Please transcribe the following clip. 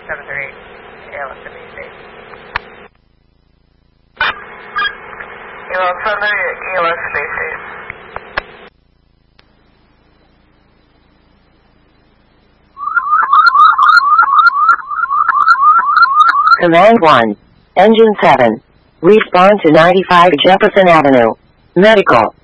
738 ALS WC. Elon 738 ALS WC. Command 1. Engine 7. Respond to 95 Jefferson Avenue. Medical.